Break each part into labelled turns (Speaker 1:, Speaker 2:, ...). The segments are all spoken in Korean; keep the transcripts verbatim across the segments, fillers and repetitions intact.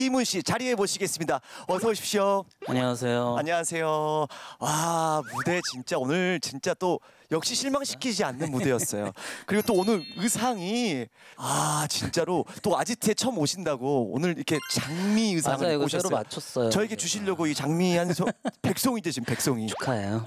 Speaker 1: 이문 씨 자리에 모시겠습니다. 어서 오십시오.
Speaker 2: 안녕하세요.
Speaker 1: 안녕하세요. 와, 무대 진짜 오늘 진짜 또 역시 실망시키지 않는 무대였어요. 그리고 또 오늘 의상이 아 진짜로 또 아지트에 처음 오신다고 오늘 이렇게 장미 의상을
Speaker 2: 맞아요.
Speaker 1: 입고
Speaker 2: 이거 새로
Speaker 1: 오셨어요.
Speaker 2: 맞췄어요.
Speaker 1: 저에게 주시려고 이 장미 한 소, 백송이죠 지금 백송이.
Speaker 2: 축하해요.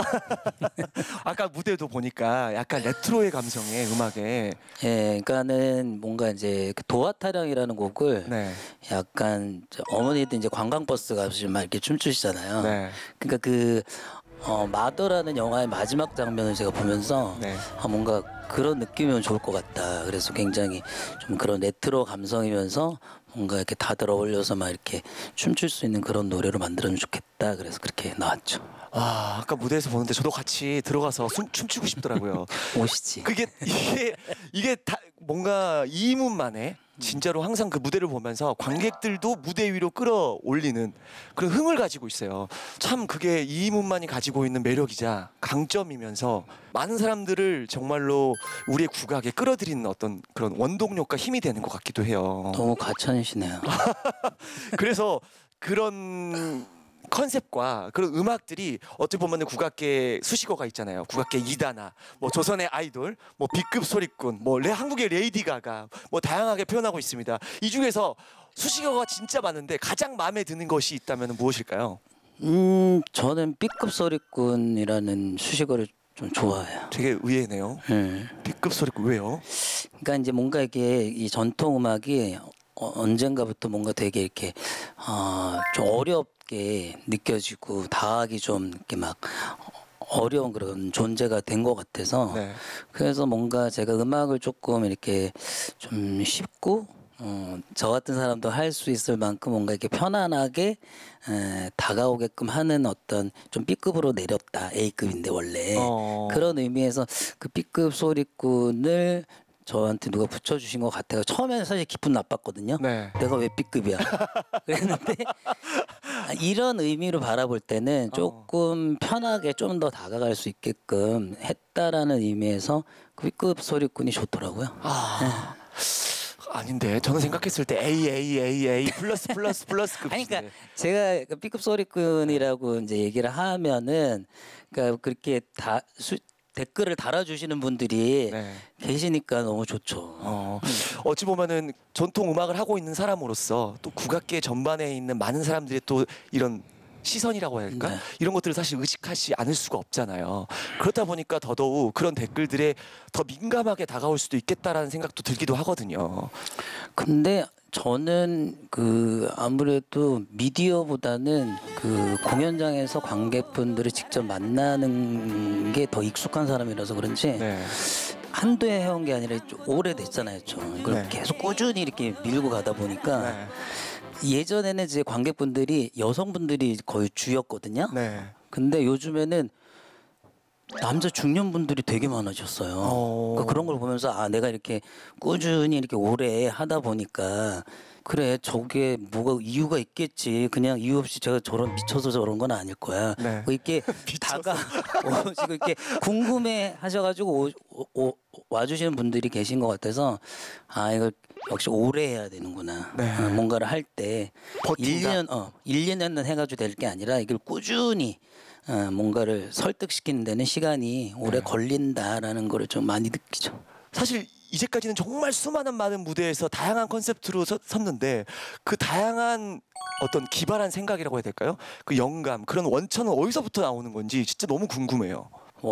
Speaker 1: 아까 무대도 보니까 약간 레트로의 감성의 음악에.
Speaker 2: 예, 그러니까는 뭔가 이제 그 도화타령이라는 곡을
Speaker 1: 네.
Speaker 2: 약간 저 어머니들 이제 관광버스 가서 막 이렇게 춤추시잖아요.
Speaker 1: 네.
Speaker 2: 그러니까 그 어, 마더라는 영화의 마지막 장면을 제가 보면서
Speaker 1: 네.
Speaker 2: 아, 뭔가 그런 느낌이면 좋을 것 같다. 그래서 굉장히 좀 그런 레트로 감성이면서 뭔가 이렇게 다들 어울려서 막 이렇게 춤출 수 있는 그런 노래로 만들어면 좋겠다. 그래서 그렇게 나왔죠.
Speaker 1: 아, 아까 무대에서 보는데 저도 같이 들어가서 숨, 춤추고 싶더라고요.
Speaker 2: 오시지.
Speaker 1: 그게 이게 이게 다 뭔가 이문만에 진짜로 항상 그 무대를 보면서 관객들도 무대 위로 끌어올리는 그런 흥을 가지고 있어요. 참 그게 이문만이 가지고 있는 매력이자 강점이면서 많은 사람들을 정말로 우리의 국악에 끌어들이는 어떤 그런 원동력과 힘이 되는 것 같기도 해요.
Speaker 2: 너무 과찬이시네요.
Speaker 1: 그래서 그런 컨셉과 그런 음악들이 어떻게 보면 국악계 수식어가 있잖아요. 국악계 이단아, 뭐 조선의 아이돌, 뭐 B급 소리꾼, 뭐 레, 한국의 레이디 가가, 뭐 다양하게 표현하고 있습니다. 이 중에서 수식어가 진짜 많은데 가장 마음에 드는 것이 있다면 무엇일까요?
Speaker 2: 음, 저는 B급 소리꾼이라는 수식어를 좀 좋아해요.
Speaker 1: 되게 의외네요.
Speaker 2: 네.
Speaker 1: B급 소리꾼 왜요?
Speaker 2: 그러니까 이제 뭔가 이게 이 전통 음악이 어, 언젠가부터 뭔가 되게 이렇게 어, 좀 어렵게 느껴지고 다하기 좀 이렇게 막 어려운 그런 존재가 된 것 같아서
Speaker 1: 네.
Speaker 2: 그래서 뭔가 제가 음악을 조금 이렇게 좀 쉽고 어, 저 같은 사람도 할 수 있을 만큼 뭔가 이렇게 편안하게 에, 다가오게끔 하는 어떤 좀 B급으로 내렸다. A급인데 원래
Speaker 1: 어.
Speaker 2: 그런 의미에서 그 B급 소리꾼을 저한테 누가 붙여주신 것 같아요. 처음에는 사실 기분 나빴거든요.
Speaker 1: 네.
Speaker 2: 내가 왜 B급이야? 그랬는데 이런 의미로 바라볼 때는 조금 편하게 좀 더 다가갈 수 있게끔 했다라는 의미에서 그 B급 소리꾼이 좋더라고요.
Speaker 1: 아. 아닌데 저는 생각했을 때 A A A A 플러스 플러스 플러스 급.
Speaker 2: 아니, 그러니까 제가 그 B급 소리꾼이라고 이제 얘기를 하면은 그러니까 그렇게 다 수, 댓글을 달아주시는 분들이
Speaker 1: 네.
Speaker 2: 계시니까 너무 좋죠.
Speaker 1: 어, 어찌 보면은 전통 음악을 하고 있는 사람으로서 또 국악계 전반에 있는 많은 사람들의 또 이런 시선이라고 해야 할까?
Speaker 2: 네.
Speaker 1: 이런 것들을 사실 의식하지 않을 수가 없잖아요. 그렇다 보니까 더더욱 그런 댓글들에 더 민감하게 다가올 수도 있겠다라는 생각도 들기도 하거든요.
Speaker 2: 근데 저는 그 아무래도 미디어보다는 그 공연장에서 관객분들을 직접 만나는 게 더 익숙한 사람이라서 그런지
Speaker 1: 네.
Speaker 2: 한두 해 해온 게 아니라 좀 오래됐잖아요. 좀 그걸
Speaker 1: 네.
Speaker 2: 계속 꾸준히 이렇게 밀고 가다 보니까
Speaker 1: 네.
Speaker 2: 예전에는 이제 관객분들이 여성분들이 거의 주였거든요.
Speaker 1: 네.
Speaker 2: 근데 요즘에는 남자 중년분들이 되게 많아졌어요.
Speaker 1: 어.
Speaker 2: 그러니까 그런 걸 보면서 아 내가 이렇게 꾸준히 이렇게 오래 하다 보니까 그래 저게 뭐가 이유가 있겠지. 그냥 이유 없이 제가 저런 미쳐서 저런 건 아닐 거야.
Speaker 1: 네.
Speaker 2: 뭐 이렇게 다가 어, 지금 이렇게 궁금해 하셔가지고 오, 오, 와주시는 분들이 계신 것 같아서 아 이걸 역시 오래 해야 되는구나.
Speaker 1: 네.
Speaker 2: 어, 뭔가를 할 때 일
Speaker 1: 버틴다.
Speaker 2: 년 어 일 년은 해가지고 될 게 아니라 이걸 꾸준히 어, 뭔가를 설득시키는 데는 시간이 오래
Speaker 1: 네.
Speaker 2: 걸린다라는 거를 좀 많이 느끼죠.
Speaker 1: 사실 이제까지는 정말 수많은 많은 무대에서 다양한 컨셉트로 서, 섰는데 그 다양한 어떤 기발한 생각이라고 해야 될까요? 그 영감, 그런 원천은 어디서부터 나오는 건지 진짜 너무 궁금해요.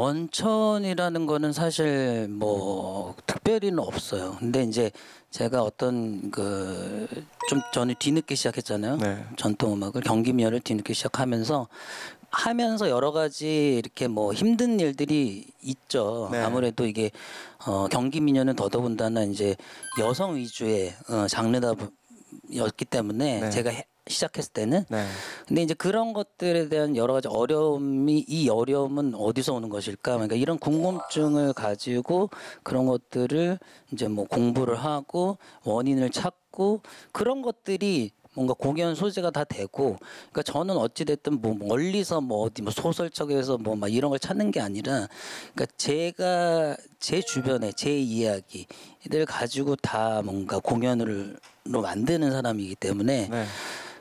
Speaker 2: 원천이라는 거는 사실 뭐 특별히는 없어요. 근데 이제 제가 어떤 그 좀 저는 뒤늦게 시작했잖아요.
Speaker 1: 네.
Speaker 2: 전통 음악을 경기민요를 뒤늦게 시작하면서 하면서 여러 가지 이렇게 뭐 힘든 일들이 있죠.
Speaker 1: 네.
Speaker 2: 아무래도 이게 어 경기민요는 더더군다나 이제 여성 위주의 어 장르다였기 때문에
Speaker 1: 네.
Speaker 2: 제가 해, 시작했을 때는
Speaker 1: 네.
Speaker 2: 근데 이제 그런 것들에 대한 여러 가지 어려움이 이 어려움은 어디서 오는 것일까? 그러니까 이런 궁금증을 가지고 그런 것들을 이제 뭐 공부를 하고 원인을 찾고 그런 것들이 뭔가 공연 소재가 다 되고 그러니까 저는 어찌 됐든 뭐 멀리서 뭐 어디 뭐 소설책에서 뭐 막 이런 걸 찾는 게 아니라 그러니까 제가 제 주변에 제 이야기를 가지고 다 뭔가 공연으로 만드는 사람이기 때문에
Speaker 1: 네.